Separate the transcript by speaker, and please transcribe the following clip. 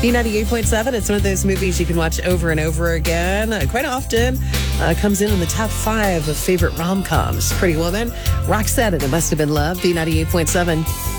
Speaker 1: B98.7, it's one of those movies you can watch over and over again. Quite often comes in the top 5 of favorite rom-coms. Pretty Woman, Roxette, and It Must Have Been Love, B98.7.